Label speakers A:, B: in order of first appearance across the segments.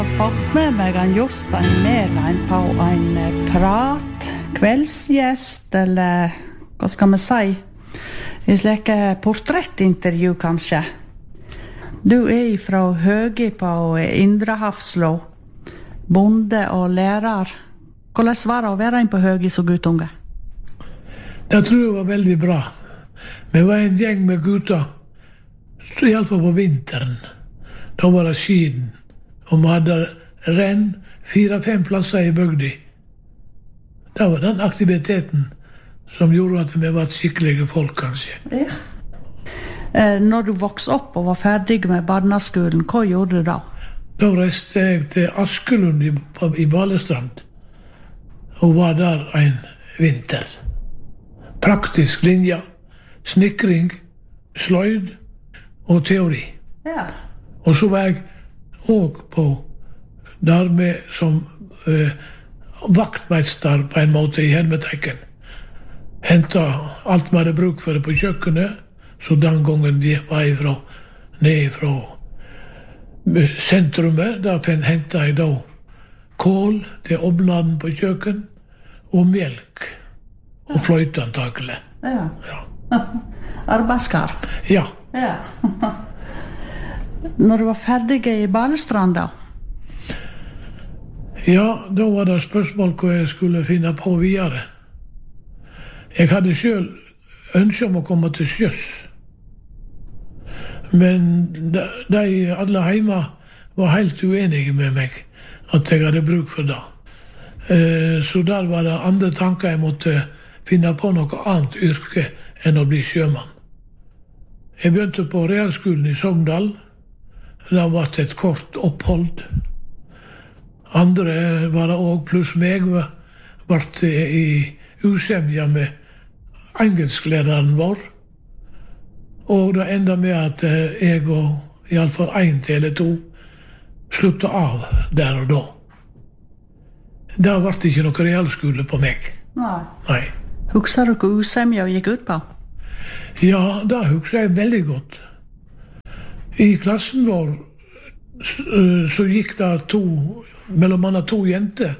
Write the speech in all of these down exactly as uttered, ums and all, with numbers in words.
A: Fått med meg en Jostein Mæland på en prat, kveldsgjest, eller hva skal vi si, i slike portrettintervju kanskje. Du er fra Høgi på Indre Hafslå, bonde og lærer. Hvordan var det å være inn på Høgi som guttunge?
B: Jeg tror det var veldig bra. Vi var en gjeng med gutter, i alle fall på vinteren. Da var det skiden. Og vi hadde renn fire-fem plasser i bygda. Det var den aktiviteten som gjorde at vi var skikkelige folk, kanskje.
A: Ja. Eh, når du vokste opp og var ferdig med barneskolen, hva gjorde du da?
B: Da reiste jeg til Askelund i, i Balestrand og var der en vinter. Praktisk linje, snikring, sløyd og teori.
A: Ja.
B: Og så var jeg og på der med som uh, vaktmeister på en måte i Hermetekken. Henta alt vi hadde bruk for det på kjøkkenet, så den gangen de var ifra, ned fra sentrumet, der henta jeg da kål til ovnen på kjøkken, og melk, og fløyte antakelig.
A: Ja. Ja. Arbeidskar.
B: Ja.
A: Ja. Når du var ferdig i Balestrand da?
B: Ja, da var det spørsmål hva jeg skulle finne på videre. Jeg hadde selv ønske om å komme til sjøs. Men de, de alle hjemme var helt uenige med meg at jeg hadde bruk for det. Eh, så der var det andre tanker jeg måtte finne på noe annet yrke enn å bli sjømann. Jeg begynte på realskolen i Sogndal. Det var et kort opphold. Andre var det også, pluss meg, var i usemja med engelsklæreren vår. Og det enda med at jeg og i alle fall en til eller to sluttet av der og da. Det ble ikke noe realskole på meg.
A: Nei.
B: Nei.
A: Husker du hva usemja gikk ut på?
B: Ja, det husker jeg veldig godt. I klassen vår så gikk det to, mellom annet to jenter.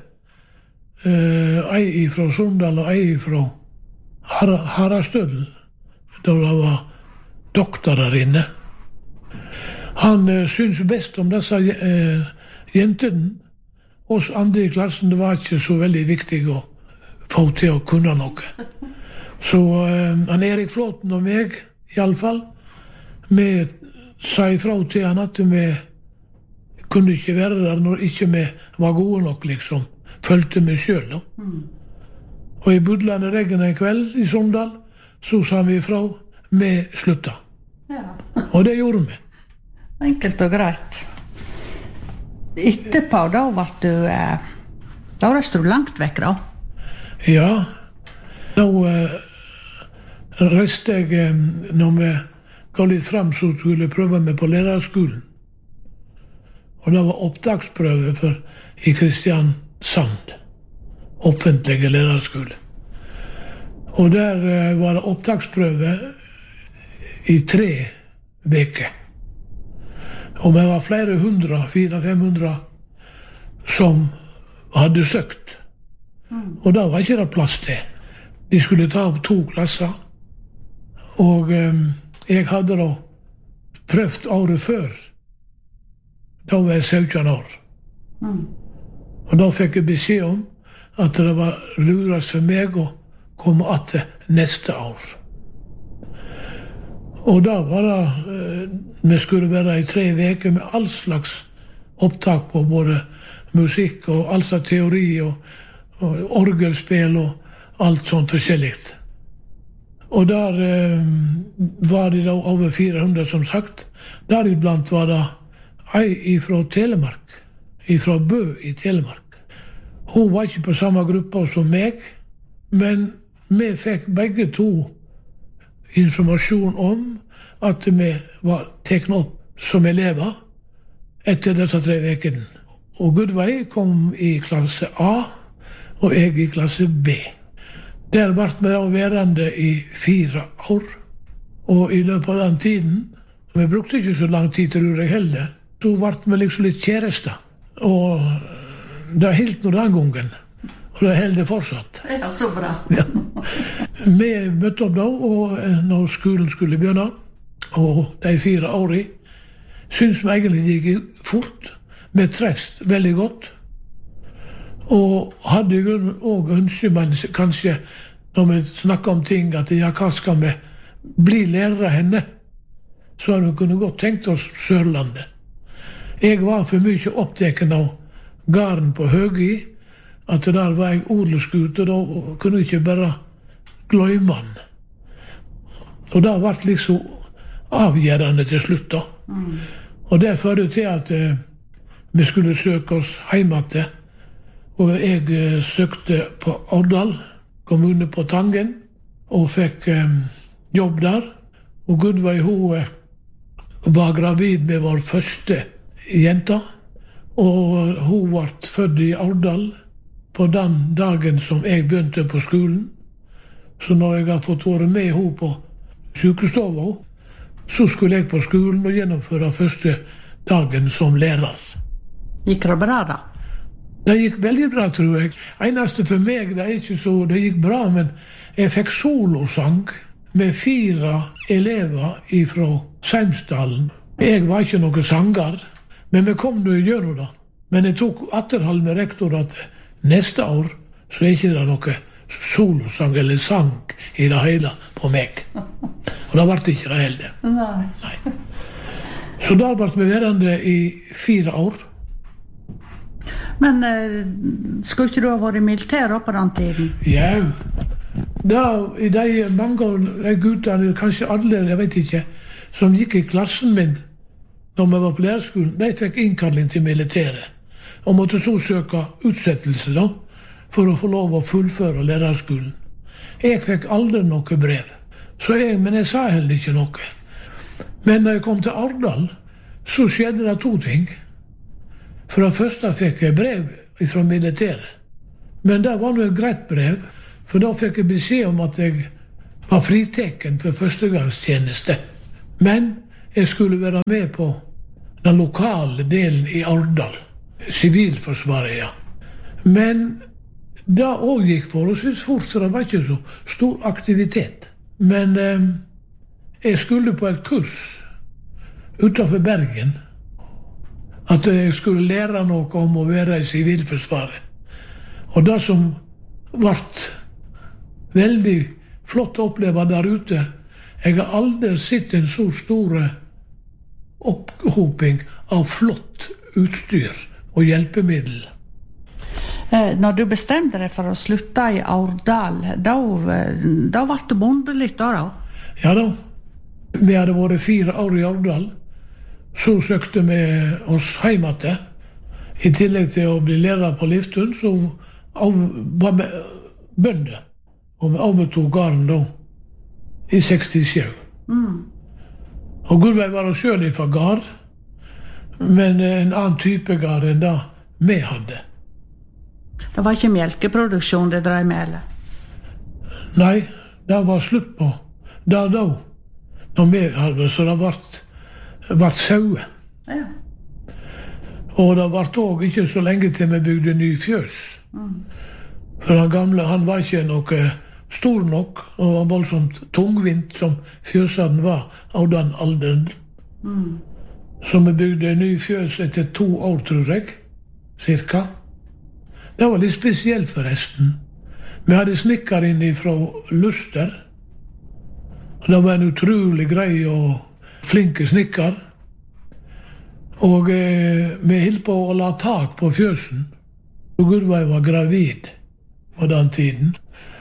B: Ei fra Sundal og ei fra Harastødel. Da det var doktorer inne. Han syntes best om disse jentene. Oss andre i klassen, det var ikke så veldig viktig å få til å kunne noe. Så han Erik Flåten og meg, i alle fall, med sa ifra til han at vi kunne ikke være der når ikke vi var gode nok, liksom. Følte vi selv. Mm. Og i budlende regn en kveld i Sogndal, så sa vi ifra, vi slutta. Ja. Og det gjorde vi.
A: Enkelt og greit. Etterpå, da var du, da reiste du langt vekk, da?
B: Ja, da uh, reiste jeg, når vi gå litt frem, så skulle jeg prøve meg på lærerskolen. Og det var opptaksprøve for i Kristiansand, offentlige lærerskole. Og der uh, var det opptaksprøve i tre veker. Og vi var flere hundre, fire-fem hundre, som hadde søkt. Mm. Og da var ikke det plass til. De skulle ta opp to klasser, og um, jeg hadde da prøvd året før. Da var jeg sytten år. Mm. Og da fikk jeg beskjed om at det var lurast for meg å komme etter neste år. Og da var det, vi skulle være i tre veker med all slags opptak på både musikk og all slags teori og, og orgelspill og alt sånt forskjelligt. Og der eh, var det da over fire hundre, som sagt. Deriblant var det ei ifra Telemark, ifra Bø i Telemark. Hun var ikke på samme gruppe som meg, men vi fikk begge to informasjon om at vi var teknet opp som elever etter disse tre vekene. Og Gudvei kom i klasse A, og jeg i klasse B. Der ble vi da værende i fire år, og i løpet av den tiden, vi brukte ikke så lang tid, tror jeg heller, så ble vi liksom litt kjærester. Og det helt nå den gangen. Og det held det fortsatt.
A: Ja, så bra.
B: Ja. Vi møtte opp da, og når skolen skulle begynne, og de fire årene, synes vi egentlig det gikk fort. Vi treffes veldig godt. Og hadde jeg også ønsket, men kanskje når vi snakker om ting, at ja, hva skal vi bli lærere henne, så hadde vi kunne godt tenkt oss Sørlandet. Jeg var for mye opptatt av gården på Høgi, at der var jeg odelsgutt, og da kunne jeg ikke bare glemme han. Og det ble liksom avgjørende til slutt da. Mm. Og det førte til at eh, vi skulle søke oss hjemme til, og jeg eh, søkte på Årdal, kommune på Tangen, og fikk eh, jobb der. Og Gudveig, hun eh, var gravid med vår første jenta, og hun ble født i Årdal på den dagen som jeg begynte på skolen. Så når jeg har fått være med henne på sykestova, så skulle jeg på skolen og gjennomføre første dagen som lærer.
A: Gikk det bra da?
B: Det gikk veldig bra, tror jeg. Eneste for meg, det er ikke så, det gikk bra, men jeg fikk solosang med fire elever fra Seimsdalen. Jeg var ikke noen sanger, men vi kom nå gjennom det. Men jeg tok atterhold med rektor at neste år så er ikke det noe solosang eller sang i det hele på meg. Og det ble ikke det heller.
A: Nei.
B: Nei. Så da ble vi værende i fire år.
A: Men eh, skulle ikke du ha vært i militær på den tiden?
B: Ja. Da, i de mange av de guttene, kanskje alle, jeg vet ikke, som gikk i klassen min når vi var på lærerskolen, de fikk innkalling til militæret. Og måtte så søke utsettelse da, for å få lov å fullføre lærerskolen. Jeg fikk aldri noe brev. Så jeg, men jeg sa heller ikke noe. Men når jeg kom til Årdal, så skjedde det to ting. For det første fikk jeg brev fra militæret. Men det var nå et greit brev, for da fikk jeg beskjed om at jeg var friteken for førstegangstjeneste. Men jeg skulle være med på den lokale delen i Årdal. Sivilforsvaret, ja. Men det også gikk forholdsvis fort, for det var ikke så stor aktivitet. Men eh, jeg skulle på et kurs utenfor Bergen, at jeg skulle lære noe om å være i Sivilforsvaret. Og det som ble veldig flott å oppleve der ute, jeg har aldri sett en så stor opphoping av flott utstyr og hjelpemiddel.
A: Eh, når du bestemte deg for å slutte i Årdal, da, da ble det bonde litt da da?
B: Ja da. Vi hadde vært fire år i Årdal. Så søkte vi oss hjemme til. I tillegg til å bli lærer på Liftun, så var vi bønder. Og vi overtog gården da, i sekstisju. Mm. Og Gudveig var selv litt fra gård, men en annen type gård enn det vi hadde.
A: Det var ikke melkeproduksjon det drev med, eller?
B: Nei, det var slutt på. Det da, når vi hadde, så det ble, ble sauer. Ja. Og det ble også ikke så lenge til vi bygde ny fjøs. Mm. For han gamle, han var ikke noe stor nok, og var voldsomt tungvint som fjøsene var av den alderen. Mm. Så vi bygde ny fjøs etter to år, tror jeg, cirka. Det var litt spesielt forresten. Vi hadde snikker inn fra Luster. Det var en utrolig grei og flinke snikker. Og eh, vi holdt på å la tak på fjøsen. Og Gudveig var gravid på den tiden.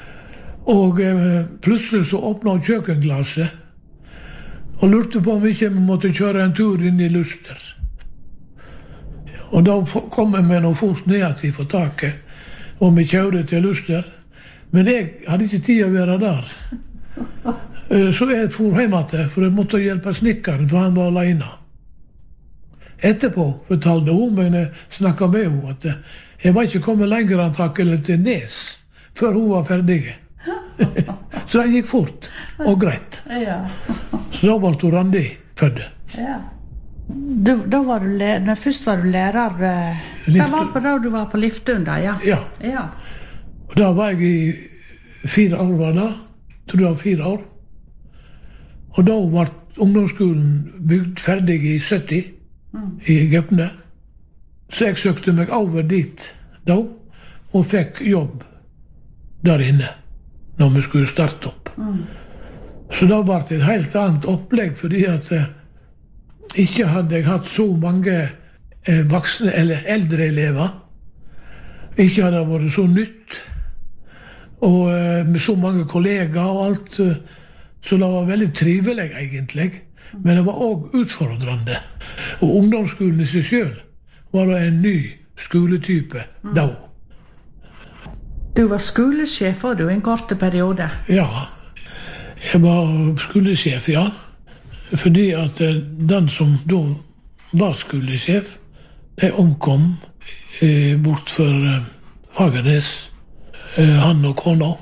B: Og eh, plutselig så åpnet hun kjøkkenglasset og lurte på om ikke vi måtte kjøre en tur inn i Luster. Og da kom jeg med noe fort ned til for taket, og vi kjørte til Luster. Men jeg hadde ikke tid å være der. Så jeg for hjemme til, for jeg måtte hjelpe snikkeren, for han var alene. Etterpå fortalte hun meg, når jeg snakket med henne, at jeg var ikke kommet lenger antakelig til Nes, før hun var ferdig. Så det gikk fort og greit. Så da ble hun Randi født.
A: Du, da var du, le- når først var du lærer, eh, det var på da du var på Liftun da, ja.
B: Ja.
A: Ja.
B: Og da var jeg i fire år, var det. Tror det var fire år. Og da ble ungdomsskolen bygd ferdig i sytti, mm. i Gøpne. Så jeg søkte meg over dit da, og fikk jobb der inne, når vi skulle starte opp. Mm. Så da ble det et helt annet opplegg, fordi at eh, ikke hadde jeg hatt så mange eh, voksne eller eldre elever. Ikke hadde det vært så nytt, og eh, med så mange kollegaer og alt, eh, så det var veldig trivelig egentlig, men det var også utfordrende. Og ungdomsskolen i seg selv var det en ny skoletype mm. da.
A: Du var skolesjef for du en kort periode.
B: Ja, jeg var skolesjef, ja. Fordi at eh, den som da var skolesjef, de omkom eh, bort for eh, Fagernes, eh, han og kona.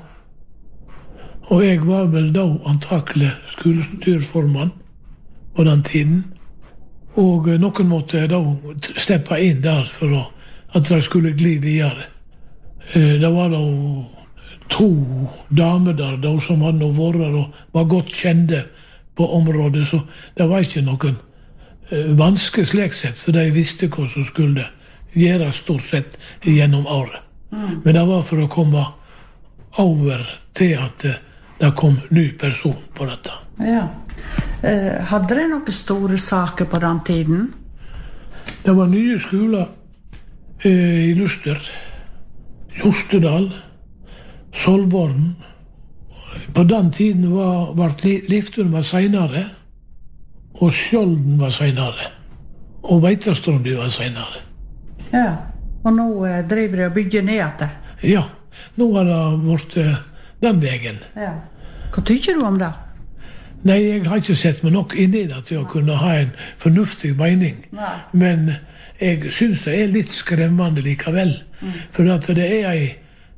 B: Og jeg var vel da antakelig skolestyrformann på den tiden. Og eh, noen måtte da steppe inn der for å, at de skulle gli videre. Eh, det var da to damer der da, som hadde vært og var godt kjente på området, så det var ikke noen eh, vanske slik sett, for de visste hva som skulle gjøre stort sett gjennom året. Mm. Men det var for å komme over til at eh, det kom ny person på dette.
A: Ja. Eh, hadde det noen store saker på den tiden?
B: Det var nye skoler eh, i Luster, Jostedal, Solvorn. På den tiden var, var Liftun var senere, og Skjolden var senere, og Veitastrandi var senere.
A: Ja, og nå eh, driver de og bygger ned etter.
B: Ja, nå har det vært eh, den veien.
A: Ja. Hva tykker du om det?
B: Nei, jeg har ikke sett meg nok inn i det til å kunne ha en fornuftig mening. Nei. Men jeg synes det er litt skremmende likevel, mm. for at det er ei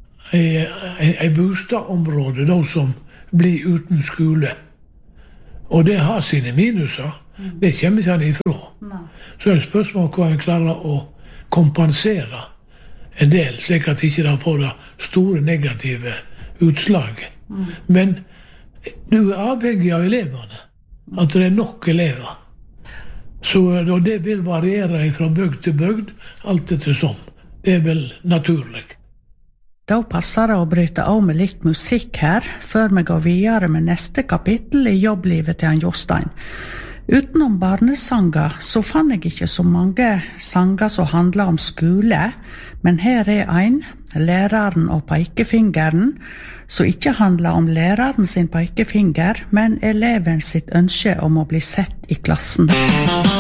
B: et bostadområde da, som blir uten skole. Og det har sine minuser. Mm. Det kommer ikke han ifra. Nei. Så er det spørsmål hva han klarer å kompensere en del, slik at ikke de får det store negative utslag. Mm. Men du er avhengig av elevene. At det er nok elever. Så det vil variere fra bygd til bygd, alt etter som. Det er vel naturlig.
A: Da passer det å bryte av med litt musikk her, før vi går videre med neste kapittel i jobblivet til han Jostein. Utenom barnesanger så fann jeg ikke så mange sanger som handler om skole, men her er en, læreren og pekefingeren, som ikke handler om læreren sin pekefinger, men eleven sitt ønske om å bli sett i klassen.